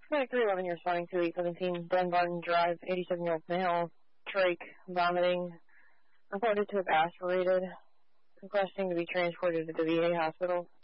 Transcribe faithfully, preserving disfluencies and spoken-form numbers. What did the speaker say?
Medic three eleven, you're responding to eight seventeen Dunbarton Drive, eighty-seven-year-old male, trach, vomiting, reported to have aspirated, requesting to be transported to the V A hospital.